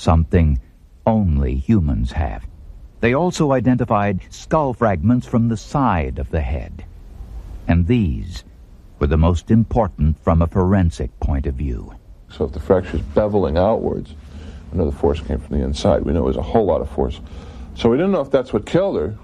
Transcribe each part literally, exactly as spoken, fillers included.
something only humans have. They also identified skull fragments from the side of the head. And these were the most important from a forensic point of view. So if the fracture is beveling outwards, we know the force came from the inside. We know it was a whole lot of force. So we didn't know if that's what killed her.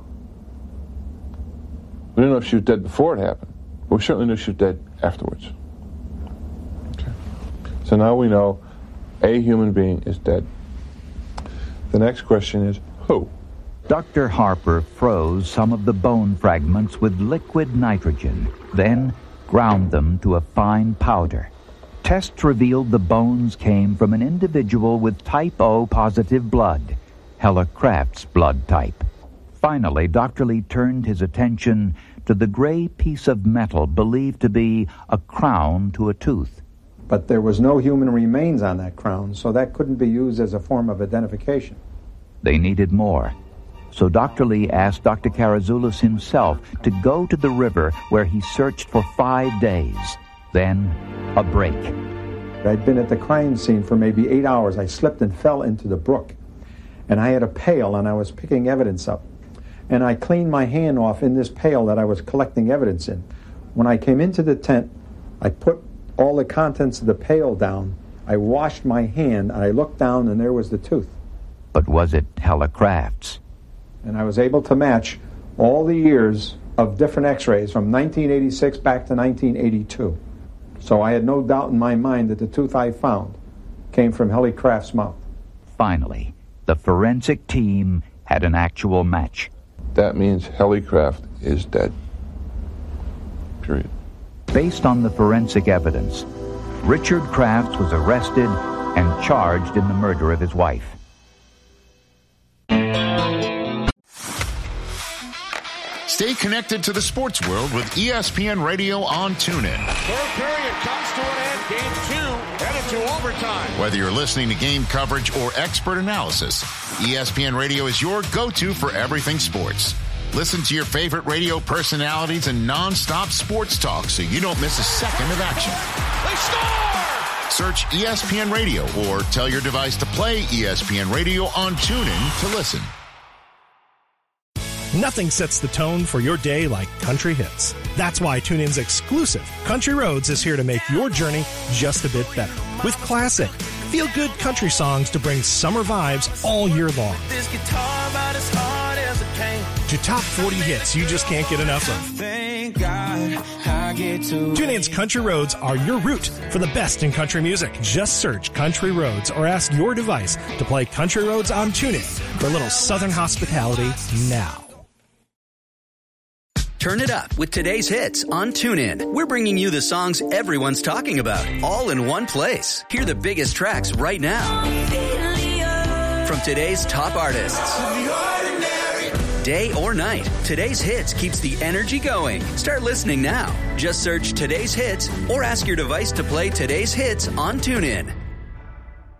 We didn't know if she was dead before it happened. But we certainly knew she was dead afterwards. Okay. So now we know a human being is dead. The next question is, who? Doctor Harper froze some of the bone fragments with liquid nitrogen, then ground them to a fine powder. Tests revealed the bones came from an individual with type O positive blood, Hella Craft's blood type. Finally, Doctor Lee turned his attention to the gray piece of metal believed to be a crown to a tooth. But there was no human remains on that crown, so that couldn't be used as a form of identification. They needed more. So Doctor Lee asked Doctor Karazoulis himself to go to the river where he searched for five days. Then, a break. I'd been at the crime scene for maybe eight hours. I slipped and fell into the brook. And I had a pail, and I was picking evidence up. And I cleaned my hand off in this pail that I was collecting evidence in. When I came into the tent, I put all the contents of the pail down. I washed my hand, and I looked down, and there was the tooth. But was it Hella Craft's? And I was able to match all the years of different x-rays from nineteen eighty-six back to nineteen eighty-two. So I had no doubt in my mind that the tooth I found came from Hella Craft's mouth. Finally, the forensic team had an actual match. That means Hella Craft is dead. Period. Based on the forensic evidence, Richard Crafts was arrested and charged in the murder of his wife. Stay connected to the sports world with E S P N Radio on TuneIn. Third period comes to an end. Game two headed to overtime. Whether you're listening to game coverage or expert analysis, E S P N Radio is your go-to for everything sports. Listen to your favorite radio personalities and non-stop sports talk so you don't miss a second of action. They score! Search E S P N Radio or tell your device to play E S P N Radio on TuneIn to listen. Nothing sets the tone for your day like country hits. That's why TuneIn's exclusive Country Roads is here to make your journey just a bit better. With classic, feel-good country songs to bring summer vibes all year long. This guitar about as hard as it can. To top forty hits you just can't get enough of. Thank God I get to. TuneIn's Country Roads are your route for the best in country music. Just search Country Roads or ask your device to play Country Roads on TuneIn for a little southern hospitality now. Turn it up with today's hits on TuneIn. We're bringing you the songs everyone's talking about, all in one place. Hear the biggest tracks right now from today's top artists. Day or night, today's hits keeps the energy going. Start listening now. Just search today's hits or ask your device to play today's hits on TuneIn.